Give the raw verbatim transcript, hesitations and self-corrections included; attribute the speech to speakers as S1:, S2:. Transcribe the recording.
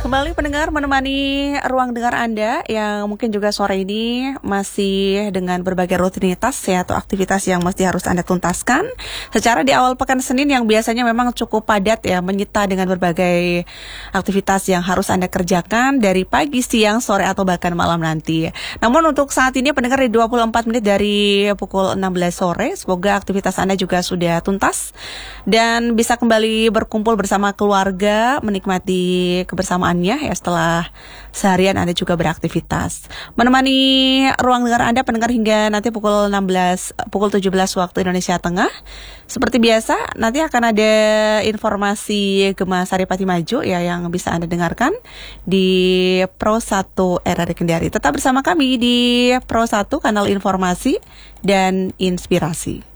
S1: Kembali pendengar menemani ruang dengar Anda yang mungkin juga sore ini masih dengan berbagai rutinitas ya atau aktivitas yang mesti harus Anda tuntaskan. Secara di awal pekan Senin yang biasanya memang cukup padat ya, menyita dengan berbagai aktivitas yang harus Anda kerjakan dari pagi, siang, sore atau bahkan malam nanti. Namun untuk saat ini pendengar di dua puluh empat menit dari pukul enam belas sore, semoga aktivitas Anda juga sudah tuntas dan bisa kembali berkumpul bersama keluarga, menikmati kebersamaan ya setelah seharian Anda juga beraktivitas. Menemani ruang dengar Anda pendengar hingga nanti pukul enam belas pukul tujuh belas waktu Indonesia Tengah. Seperti biasa nanti akan ada informasi Gema Saripati Maju ya yang bisa Anda dengarkan di Pro satu R R I Kendari. Tetap bersama kami di Pro satu kanal informasi dan inspirasi.